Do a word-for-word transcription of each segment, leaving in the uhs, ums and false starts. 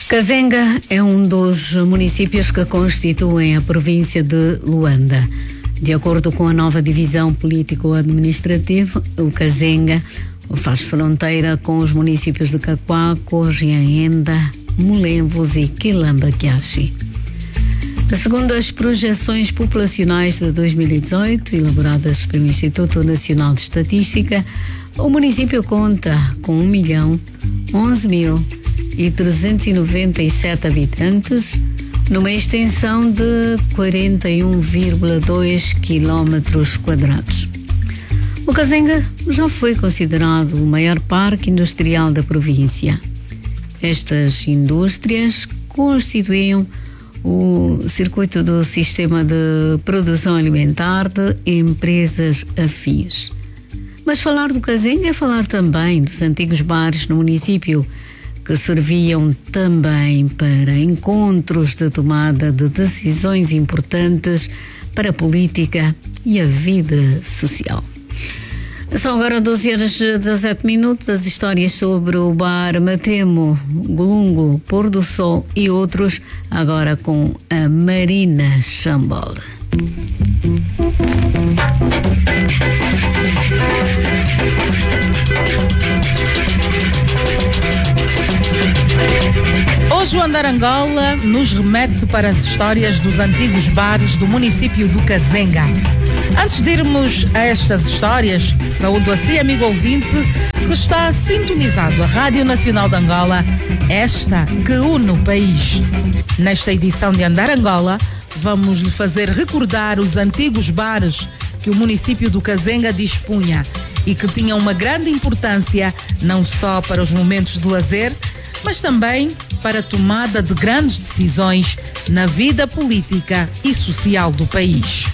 Kazenga é um dos municípios que constituem a província de Luanda. De acordo com a nova divisão político-administrativa, o Kazenga faz fronteira com os municípios de Kakwaco, Jiaenda, Mulembos e Quilamba-Quiaxi. Segundo as projeções populacionais de dois mil e dezoito, elaboradas pelo Instituto Nacional de Estatística, o município conta com um milhão onze mil e trezentos e noventa e sete habitantes, numa extensão de quarenta e um vírgula dois quilómetros quadrados. O Kazenga já foi considerado o maior parque industrial da província. Estas indústrias constituíam o circuito do sistema de produção alimentar de empresas afins. Mas falar do Kazenga é falar também dos antigos bares no município, que serviam também para encontros de tomada de decisões importantes para a política e a vida social. São agora doze horas e dezassete minutos, as histórias sobre o bar Matemo, Golungo, Pôr do Sol e outros, agora com a Marina Chambol. Hoje o Andar Angola nos remete para as histórias dos antigos bares do município do Kazenga. Antes de irmos a estas histórias, saúdo a si, amigo ouvinte, que está sintonizado à Rádio Nacional de Angola, esta que une o país. Nesta edição de Andar Angola, vamos lhe fazer recordar os antigos bares que o município do Kazenga dispunha e que tinham uma grande importância não só para os momentos de lazer, mas também para a tomada de grandes decisões na vida política e social do país.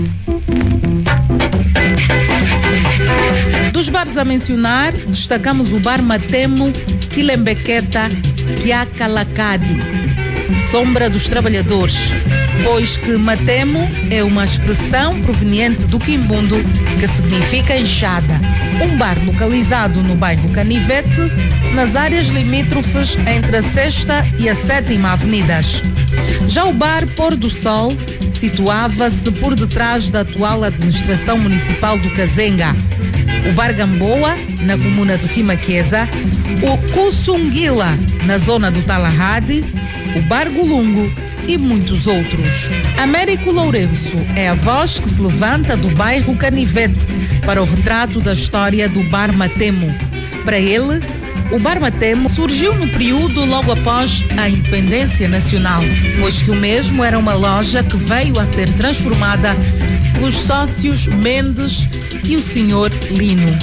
Dos bares a mencionar, destacamos o bar Matemo, Quilembequeta, Quiacalacadi, Sombra dos Trabalhadores, pois que Matemo é uma expressão proveniente do quimbundo que significa enxada. Um bar localizado no bairro Canivete, nas áreas limítrofes entre a Sexta e a Sétima Avenidas. Já o bar Pôr do Sol situava-se por detrás da atual administração municipal do Kazenga. O bar Gamboa, na comuna do Quimaqueza, o Kusunguila, na zona do Talahadi, o bar Golungo e muitos outros. Américo Lourenço é a voz que se levanta do bairro Canivete para o retrato da história do bar Matemo. Para ele, o bar Matemo surgiu no período logo após a independência nacional, pois que o mesmo era uma loja que veio a ser transformada pelos sócios Mendes e o senhor Lino.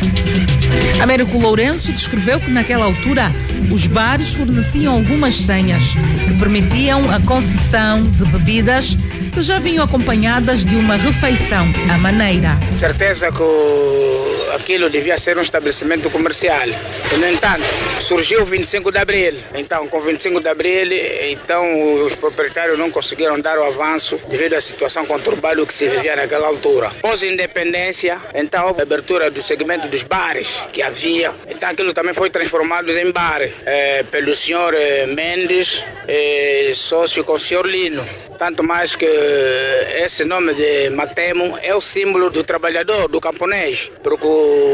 Américo Lourenço descreveu que naquela altura os bares forneciam algumas senhas que permitiam a concessão de bebidas que já vinham acompanhadas de uma refeição à maneira. Certeza que aquilo devia ser um estabelecimento comercial. No entanto, surgiu o vinte e cinco de abril. Então, com o vinte e cinco de abril, então os proprietários não conseguiram dar o avanço devido à situação conturbada que se vivia naquela altura. Pós a independência, então houve a abertura do segmento dos bares que havia. Então aquilo também foi transformado em bar é, pelo senhor Mendes, é, sócio com o senhor Lino. Tanto mais que esse nome de Matemo é o símbolo do trabalhador, do camponês, porque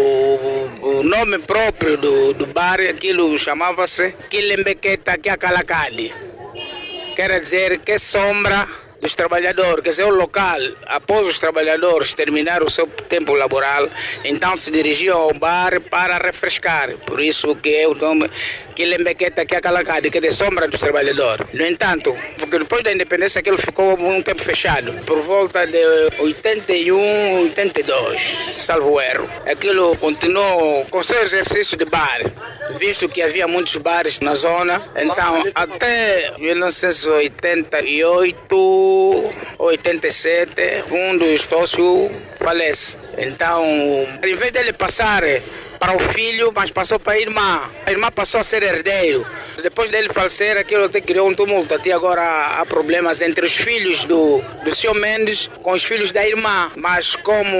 o, o nome próprio do, do bar, aquilo chamava-se Quilembequeta Quiacalacadi. Quer dizer que sombra dos trabalhadores, quer dizer, o local, após os trabalhadores terminar o seu tempo laboral, então se dirigiam ao bar para refrescar. Por isso que é o nome Quilembequeta Quiacalacadi, que é de sombra dos trabalhadores. No entanto, porque depois da independência aquilo ficou um tempo fechado, por volta de oitenta e um, oitenta e dois, salvo erro. Aquilo continuou com seu exercício de bar, visto que havia muitos bares na zona. Então, até mil novecentos e oitenta e oito, oitenta e sete, um dos sócios falece. Então, em vez dele passar para o filho, mas passou para a irmã. A irmã passou a ser herdeiro. Depois dele falecer, aquilo até criou um tumulto. Até agora há problemas entre os filhos do, do senhor Mendes com os filhos da irmã. Mas como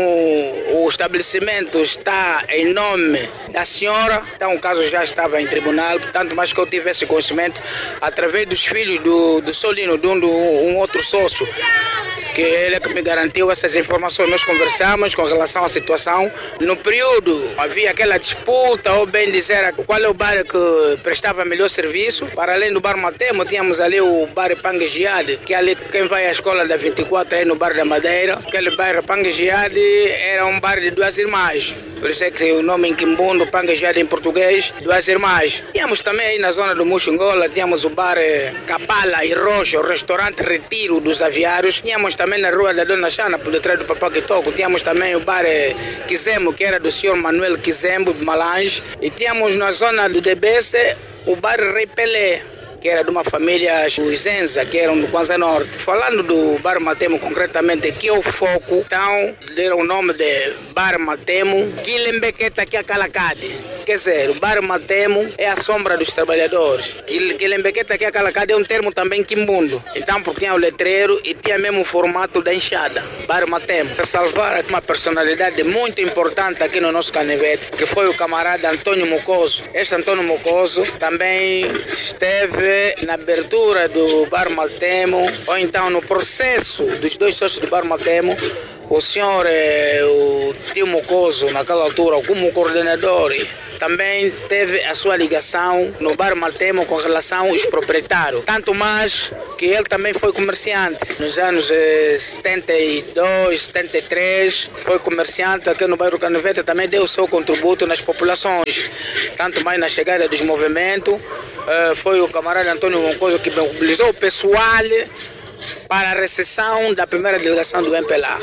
o estabelecimento está em nome da senhora, então o caso já estava em tribunal, portanto, mais que eu tivesse conhecimento, através dos filhos do, do Solino, de um, do, um outro sócio, que ele é que me garantiu essas informações. Nós conversamos com relação à situação. No período havia aquela disputa, ou bem dizer, qual é o bar que prestava melhor serviço. Para além do bar Matemo, tínhamos ali o bar Panguejiade, que é ali quem vai à escola da vinte e quatro aí no bar da Madeira. Aquele bar Panguejiade era um bar de duas irmãs. Por isso é que o nome em Quimbundo, Panguejiade em português, duas irmãs. Tínhamos também aí na zona do Muxingola, tínhamos o bar Capala e Rocha, o restaurante Retiro dos Aviários. Tínhamos também na rua da Dona Xana, por detrás do Papá Quitoco, tínhamos também o bar Quizembo, que era do senhor Manuel Quizembo de Malange. E tínhamos na zona do D B C o bar Rei Pelé, que era de uma família Zenza, que eram do Kwanza Norte. Falando do Bar Matemo concretamente, que é o foco, então deram o nome de Bar Matemo Quilembequeta Kiakalakadi. Quer dizer, o Bar Matemo é a sombra dos trabalhadores. Quilembequeta Kiakalakadi é um termo também quimbundo. Então, porque tinha o letreiro e tinha mesmo o formato da enxada. Bar Matemo. Para salvar uma personalidade muito importante aqui no nosso canivete, que foi o camarada Antônio Mocoso. Este Antônio Mocoso também esteve na abertura do Bar Matemo, ou então no processo dos dois sócios do Bar Matemo. O senhor, eh, o tio Mocoso, naquela altura, como coordenador, também teve a sua ligação no Bar Matemo com relação aos proprietários. Tanto mais que ele também foi comerciante. Nos anos eh, setenta e dois, setenta e três, foi comerciante aqui no bairro Canivete, também deu o seu contributo nas populações. Tanto mais na chegada dos movimentos, eh, foi o camarada Antônio Mocoso que mobilizou o pessoal para a recepção da primeira delegação do M P L A.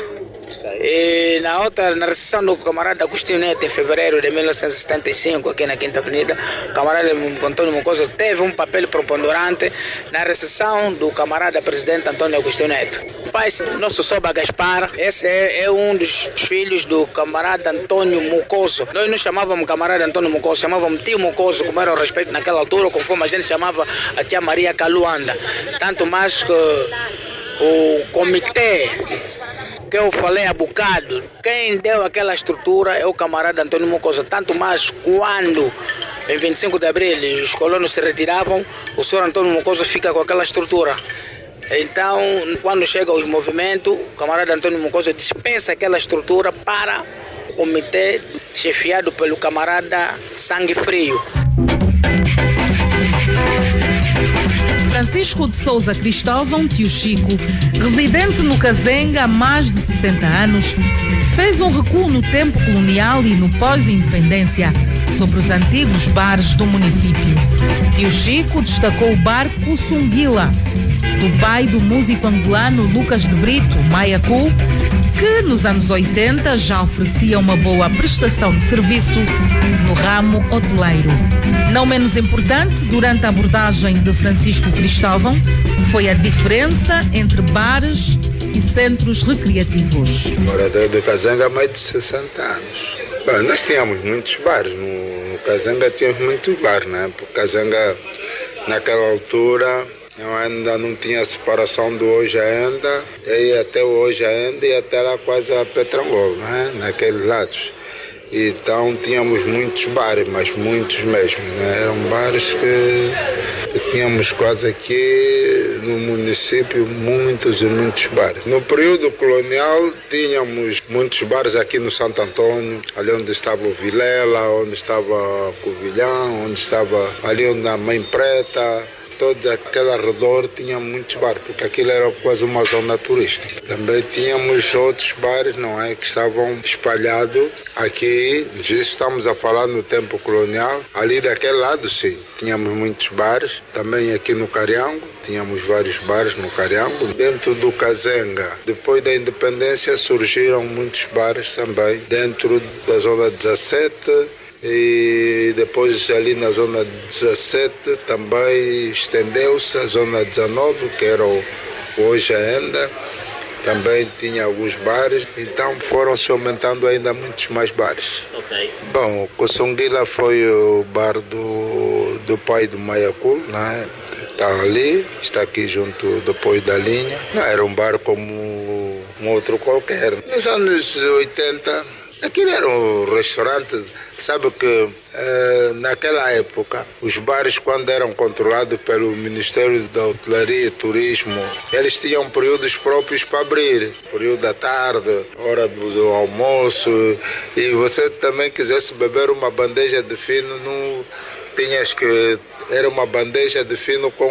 E na outra, na recepção do camarada Agostinho Neto, em fevereiro de mil novecentos e setenta e cinco, aqui na Quinta Avenida, o camarada Antônio Mocoso teve um papel preponderante na recepção do camarada presidente Antônio Agostinho Neto. O pai, nosso Soba Gaspar, esse é, é um dos filhos do camarada Antônio Mocoso. Nós não chamávamos camarada Antônio Mocoso, chamávamos tio Mocoso, como era o respeito naquela altura, conforme a gente chamava a tia Maria Caluanda. Tanto mais que o comitê que eu falei há bocado, quem deu aquela estrutura é o camarada Antônio Mocoso. Tanto mais quando, em vinte e cinco de abril, os colonos se retiravam, o senhor Antônio Mocoso fica com aquela estrutura. Então, quando chegam os movimentos, o camarada Antônio Mocoso dispensa aquela estrutura para o comitê chefiado pelo camarada Sangue Frio. Francisco de Souza Cristóvão, tio Chico, residente no Kazenga há mais de sessenta anos, fez um recuo no tempo colonial e no pós-independência sobre os antigos bares do município. Tio Chico destacou o bar Kusunguila, do pai do músico angolano Lucas de Brito, Maia Cool, que nos anos oitenta já oferecia uma boa prestação de serviço no ramo hoteleiro. Não menos importante, durante a abordagem de Francisco Cristóvão, foi a diferença entre bares e centros recreativos. Morador do Kazenga há mais de sessenta anos. Bom, nós tínhamos muitos bares, no, no Kazenga tínhamos muitos bares, né? Porque Kazenga, naquela altura, eu ainda não tinha separação do hoje ainda, e até o hoje ainda, e até lá quase a Petrangol, né? Naqueles lados. Então tínhamos muitos bares, mas muitos mesmo, né? Eram bares que, que tínhamos quase aqui no município, muitos e muitos bares. No período colonial tínhamos muitos bares aqui no Santo Antônio, ali onde estava o Vilela, onde estava o Covilhão, onde estava ali onde a Mãe Preta. Todo aquele arredor tinha muitos bares, porque aquilo era quase uma zona turística. Também tínhamos outros bares, não é, que estavam espalhados aqui. Isso estamos a falar no tempo colonial. Ali daquele lado, sim, tínhamos muitos bares. Também aqui no Cariango, tínhamos vários bares no Cariango. Dentro do Kazenga, depois da independência, surgiram muitos bares também. Dentro da zona dezassete, e depois ali na zona dezassete também estendeu-se a zona dezenove, que era o hoje ainda, também tinha alguns bares, então foram se aumentando ainda muitos mais bares. Okay. Bom, o Kusunguila foi o bar do, do pai do Maiacul, né? Está ali, está aqui junto depois da linha. Não era um bar como um outro qualquer. Nos anos oitenta, aquilo era um restaurante. Sabe que eh, naquela época, os bares, quando eram controlados pelo Ministério da Hotelaria e Turismo, eles tinham períodos próprios para abrir. Período da tarde, hora do almoço. E você também quisesse beber uma bandeja de fino, não tinhas que... Era uma bandeja de fino com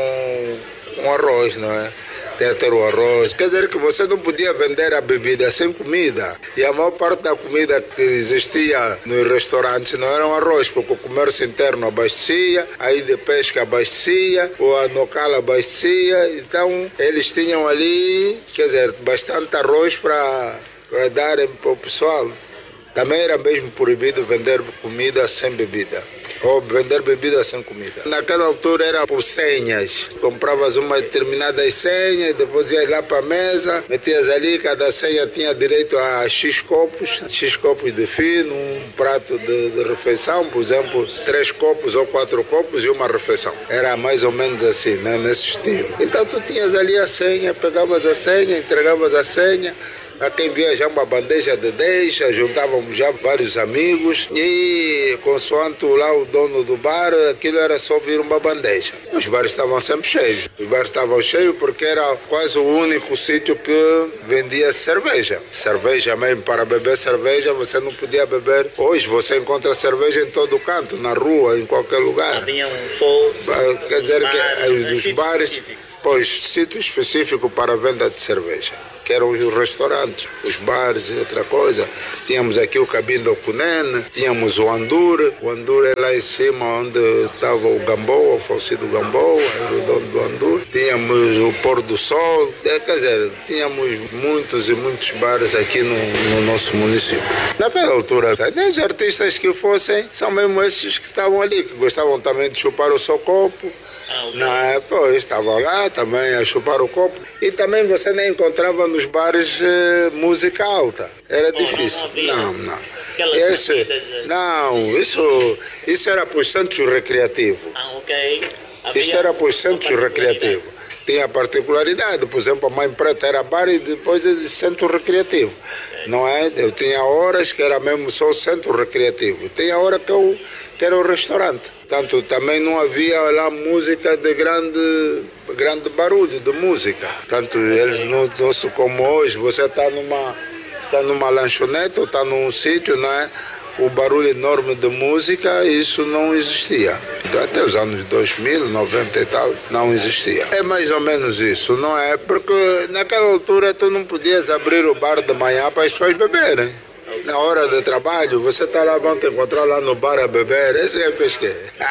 um arroz, não é? Tem que ter o arroz. Quer dizer que você não podia vender a bebida sem comida. E a maior parte da comida que existia nos restaurantes não era um arroz, porque o comércio interno abastecia, aí de pesca abastecia, o anocal abastecia. Então eles tinham ali, quer dizer, bastante arroz para darem para o pessoal. Também era mesmo proibido vender comida sem bebida, ou vender bebida sem comida. Naquela altura era por senhas. Compravas uma determinada senha, depois ias lá para a mesa, metias ali, cada senha tinha direito a X copos, X copos de fino, um prato de, de refeição, por exemplo, três copos ou quatro copos e uma refeição. Era mais ou menos assim, né, nesse estilo. Então tu tinhas ali a senha, pegavas a senha, entregavas a senha. A quem via já uma bandeja de dez, juntávamos já vários amigos e, consoante lá o dono do bar, aquilo era só vir uma bandeja. Os bares estavam sempre cheios. Os bares estavam cheios porque era quase o único sítio que vendia cerveja. Cerveja mesmo, para beber cerveja você não podia beber. Hoje você encontra cerveja em todo canto, na rua, em qualquer lugar. Havia um só. Quer dizer bares, que os bares, específico. Pois, sítio específico para a venda de cerveja, que eram os restaurantes, os bares e outra coisa. Tínhamos aqui o Cabinho do Cunene, tínhamos o Andur, o Andur é lá em cima onde estava o Gamboa, o falecido Gamboa, era o dono do Andur. Tínhamos o Pôr do Sol, quer dizer, tínhamos muitos e muitos bares aqui no, no nosso município. Naquela altura, nem os artistas que fossem, são mesmo esses que estavam ali, que gostavam também de chupar o seu copo. Ah, okay. Não, pois, estavam lá também a chupar o copo. E também você nem encontrava nos bares eh, música alta. Era oh, difícil. Não, não. não. Esse, não, isso, isso era para os centros recreativos. Ah, ok. Isso era para os centros recreativos. Tinha particularidade, por exemplo, a Mãe Preta era bar e depois de centro recreativo. Okay. Não é? Eu tinha horas que era mesmo só centro recreativo. Tinha hora que, eu, que era o restaurante. Portanto, também não havia lá música de grande, grande barulho de música. Portanto, eles não, não se como hoje, você está numa, está numa lanchonete ou está num sítio, não é? O barulho enorme de música, isso não existia. Então, até os anos dois mil, noventa e tal, não existia. É mais ou menos isso, não é? Porque naquela altura tu não podias abrir o bar de manhã para as pessoas beberem. Na hora de trabalho, você está lá, vão te encontrar lá no bar a beber. Esse é pesquê.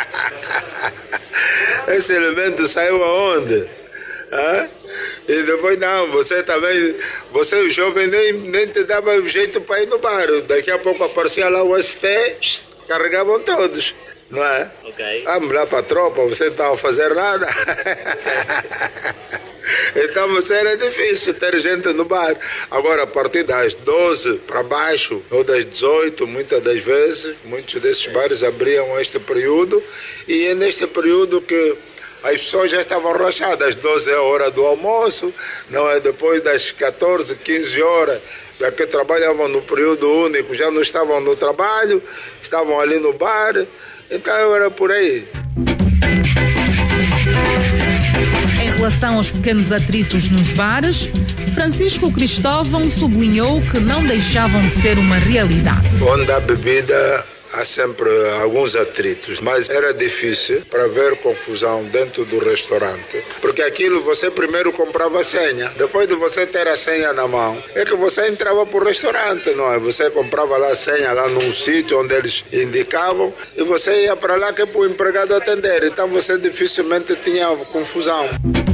Esse elemento saiu aonde? Hã? E depois não, você também, você o jovem nem, nem te dava jeito para ir no bar. Daqui a pouco aparecia lá o S T, carregavam todos, não é? Ok. Vamos lá para a tropa, você não estava a fazer nada. Então você era difícil ter gente no bar. Agora, a partir das doze para baixo, ou das dezoito, muitas das vezes, muitos desses bares abriam este período, e é neste período que as pessoas já estavam rachadas. Às doze é a hora do almoço, não é? Depois das catorze, quinze horas, já que trabalhavam no período único, já não estavam no trabalho, estavam ali no bar, então era por aí. Em relação aos pequenos atritos nos bares, Francisco Cristóvão sublinhou que não deixavam de ser uma realidade. Onde há bebida, há sempre alguns atritos, mas era difícil para ver confusão dentro do restaurante, porque aquilo você primeiro comprava a senha, depois de você ter a senha na mão, é que você entrava para o restaurante, não é? Você comprava lá a senha lá num sítio onde eles indicavam e você ia para lá que é para o empregado atender, então você dificilmente tinha confusão.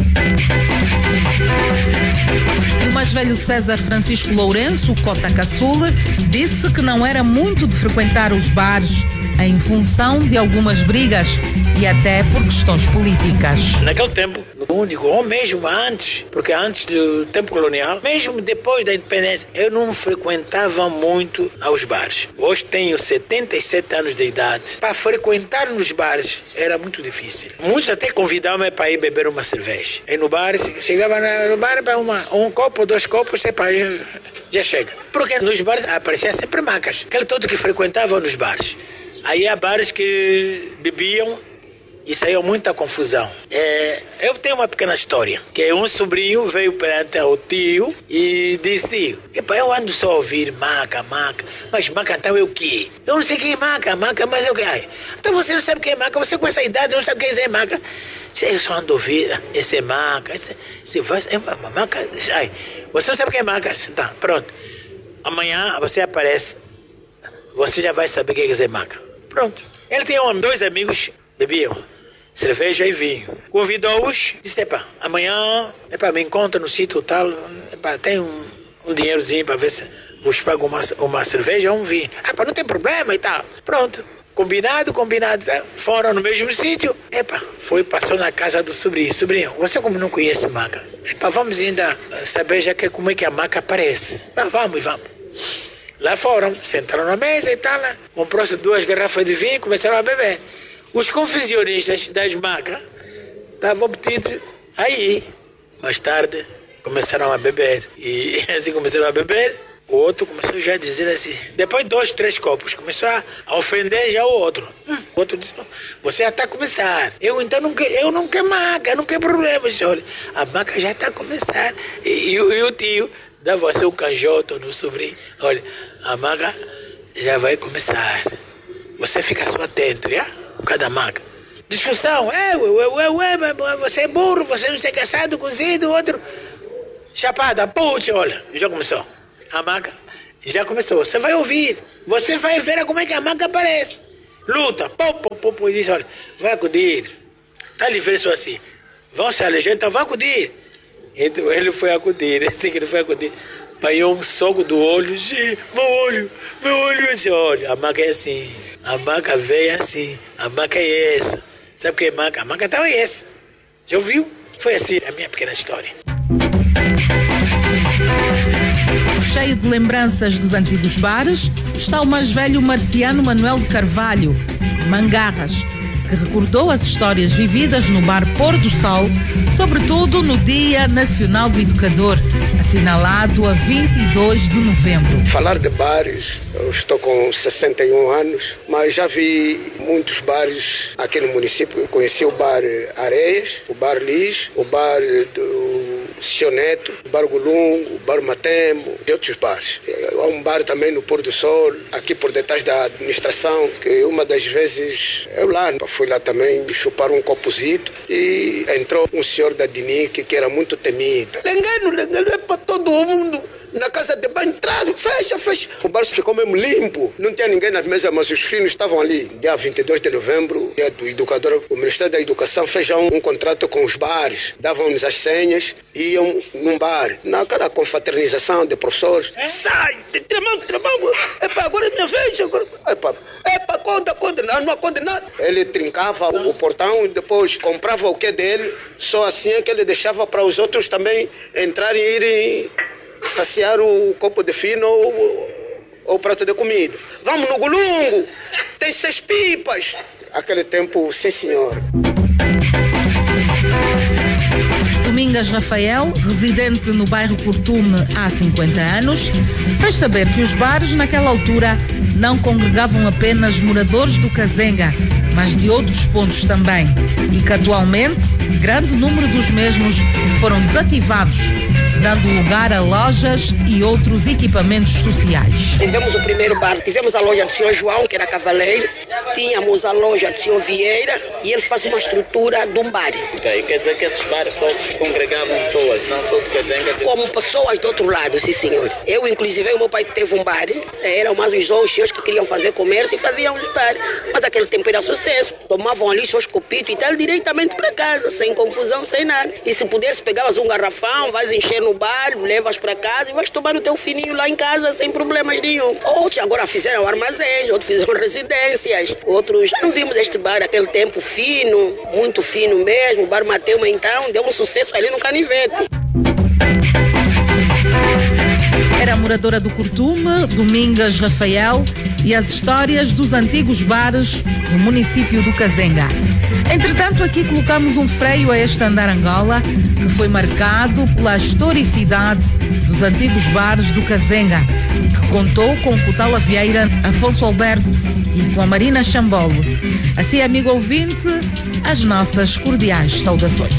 O mais velho César Francisco Lourenço, Cota Caçula, disse que não era muito de frequentar os bares em função de algumas brigas e até por questões políticas. Naquele tempo, o único, ou mesmo antes, porque antes do tempo colonial, mesmo depois da independência, eu não frequentava muito aos bares. Hoje tenho setenta e sete anos de idade. Para frequentar nos bares era muito difícil. Muitos até convidavam-me para ir beber uma cerveja. E no bar, chegava no bar para uma, um copo, dois copos, e para já, já chega. Porque nos bares apareciam sempre macas. Aquele todo que frequentava nos bares. Aí há bares que bebiam e saiu muita confusão. É, eu tenho uma pequena história, que um sobrinho veio perante o tio e disse: tio, epa, eu ando só a ouvir maca, maca, mas maca então é o quê? Eu não sei quem é maca, maca, mas é o quê? Ai, então você não sabe o que é maca, você com essa idade não sabe o que é maca. Eu só ando a ouvir, esse é maca, esse, esse vai, é uma maca, ai, você não sabe o que é maca, então, pronto. Amanhã você aparece, você já vai saber o que é dizer maca. Pronto. Ele tinha um, dois amigos, bebiam cerveja e vinho. Convidou-os, disse: epá, amanhã epá, me encontra no sítio tal, epá, tem um, um dinheirozinho para ver se vos pago uma, uma cerveja ou um vinho. Epá, não tem problema e tal. Pronto. Combinado, combinado. Tá? Foram no mesmo sítio. Epá, foi, passou na casa do sobrinho. Sobrinho, você como não conhece maca? Epá, vamos ainda saber já que, como é que a maca aparece. Ah, vamos, vamos. Lá foram, sentaram na mesa e tal, né? Comprou-se duas garrafas de vinho e começaram a beber. Os confeccionistas das macas estavam obtidos aí. Mais tarde, começaram a beber. E assim começaram a beber, o outro começou já a dizer assim, depois de dois, três copos, começou a ofender já o outro. Hum, o outro disse: você já está a começar. Eu então não quero, eu não quero maca, não quero problema. Eu disse: olha, a maca já está a começar. E, e, e o tio dava assim um canjoto no sobrinho. Olha, a maca já vai começar. Você fica só atento, já? Cada maca. Discussão. É, ué, ué, ué, você é burro, você não é caçado, cozido, outro. Chapada, putz, olha, já começou. A maca já começou. Você vai ouvir. Você vai ver como é que a maca aparece. Luta. Pô, pô, pô, pô. Diz: olha, vai acudir. Tá livre só assim. Vão se alejar, então vai acudir. Então ele foi acudir. Assim que ele foi acudir, apanhou um soco do olho. Meu olho, meu olho. Disse: olha, a maca é assim. A maca veio assim. A maca é essa. Sabe o que é maca? A maca então é essa. Já ouviu? Foi assim a minha pequena história. Cheio de lembranças dos antigos bares, está o mais velho Marciano Manuel de Carvalho, Mangarras, que recordou as histórias vividas no bar Pôr do Sol, sobretudo no Dia Nacional do Educador, assinalado a vinte e dois de novembro. Falar de bares, eu estou com sessenta e um anos, mas já vi muitos bares aqui no município. Eu conheci o bar Areias, o bar Lis, o bar do Sioneto, o bar Gulum, o bar Matemo e outros bares. Há um bar também no Pôr do Sol, aqui por detrás da administração, que uma das vezes eu lá fui lá também chupar um copozito e entrou um senhor da D N I C que era muito temido. Lengano, lengano, é para todo mundo. Na casa de banho, entrado, fecha, fecha. O bar ficou mesmo limpo. Não tinha ninguém nas mesas, mas os filhos estavam ali. Dia vinte e dois de novembro, dia do educador, o Ministério da Educação fez um, um contrato com os bares. Davam-nos as senhas, iam num bar. Naquela confraternização de professores. É? Sai, tremão, tremão. Epa, agora é minha vez. Agora... Epa, epa, conta, conta. Não, não conta nada. Ele trincava o portão e depois comprava o que dele. Só assim é que ele deixava para os outros também entrarem e irem saciar o copo de fino ou, ou o prato de comida. Vamos no Gulungo, tem seis pipas. Aquele tempo, sim senhor. Domingas Rafael, residente no bairro Curtume há cinquenta anos, fez saber que os bares naquela altura não congregavam apenas moradores do Kazenga, mas de outros pontos também, e que atualmente grande número dos mesmos foram desativados, dando lugar a lojas e outros equipamentos sociais. Tivemos o primeiro bar, tivemos a loja do senhor João, que era cavaleiro, tínhamos a loja do senhor Vieira e ele faz uma estrutura de um bar. Okay, quer dizer que esses bares todos congregavam pessoas, não só de Kazenga? Como pessoas do outro lado, sim senhor. Eu, inclusive, o meu pai teve um bar, eram mais os outros que queriam fazer comércio e faziam os bares, mas aquele tempo era sucesso. Tomavam ali seus copitos e tal, diretamente para casa, sem confusão, sem nada. E se pudesse, pegavas um garrafão, vais encher no bar, levas para casa e vais tomar o teu fininho lá em casa sem problemas nenhum. Outros agora fizeram armazéns, outros fizeram residências, outros já não vimos este bar aquele tempo fino, muito fino mesmo. O bar Mateuma então deu um sucesso ali no Canivete. Era a moradora do Curtume, Domingas Rafael, e as histórias dos antigos bares do município do Kazenga. Entretanto, aqui colocamos um freio a este andar Angola, que foi marcado pela historicidade dos antigos bares do Kazenga, que contou com o Cutala Vieira, Afonso Alberto e com a Marina Chambolo. Assim, amigo ouvinte, as nossas cordiais saudações.